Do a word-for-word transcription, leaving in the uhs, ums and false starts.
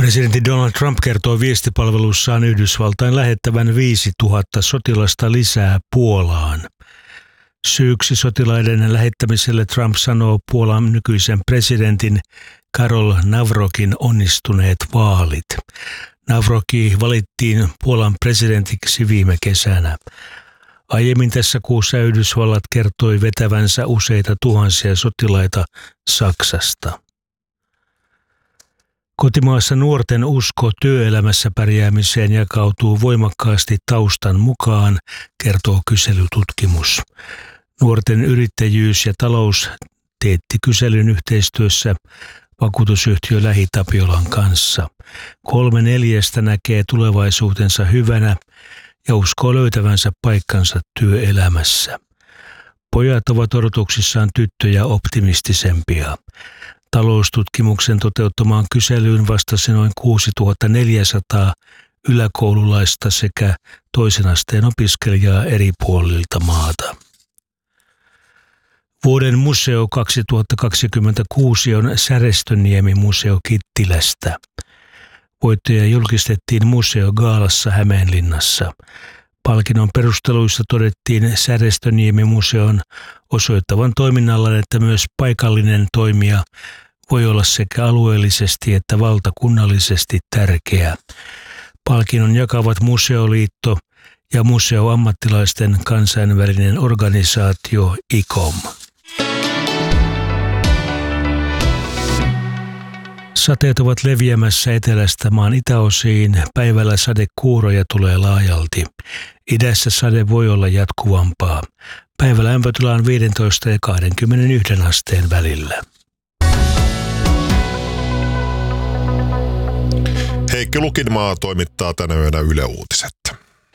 Presidentti Donald Trump kertoo viestipalvelussaan Yhdysvaltain lähettävän viisituhatta sotilasta lisää Puolaan. Syyksi sotilaiden lähettämiselle Trump sanoo Puolan nykyisen presidentin Karol Nawrockin onnistuneet vaalit. Nawrocki valittiin Puolan presidentiksi viime kesänä. Aiemmin tässä kuussa Yhdysvallat kertoi vetävänsä useita tuhansia sotilaita Saksasta. Kotimaassa nuorten usko työelämässä pärjäämiseen jakautuu voimakkaasti taustan mukaan, kertoo kyselytutkimus. Nuorten yrittäjyys ja talous teetti kyselyn yhteistyössä vakuutusyhtiö LähiTapiolan kanssa. Kolme neljästä näkee tulevaisuutensa hyvänä ja uskoo löytävänsä paikkansa työelämässä. Pojat ovat odotuksissaan tyttöjä optimistisempia. Taloustutkimuksen toteuttamaan kyselyyn vastasi noin kuusituhattaneljäsataa yläkoululaista sekä toisen asteen opiskelijaa eri puolilta maata. Vuoden museo kaksituhattakaksikymmentäkuusi on Särestöniemi-museo Kittilästä. Voittaja julkistettiin museogaalassa Hämeenlinnassa. Palkinnon perusteluissa todettiin Särestöniemi-museon osoittavan toiminnallaan, että myös paikallinen toimija voi olla sekä alueellisesti että valtakunnallisesti tärkeä. Palkinnon jakavat Museoliitto ja museoammattilaisten kansainvälinen organisaatio I C O M. Sateet ovat leviämässä etelästä maan itäosiin. Päivällä sadekuuroja tulee laajalti. Idässä sade voi olla jatkuvampaa. Päivällä lämpötila on viisitoista ja kaksikymmentäyksi asteen välillä. Heikki Lukinmaa toimittaa tänä yönä Yle Uutiset.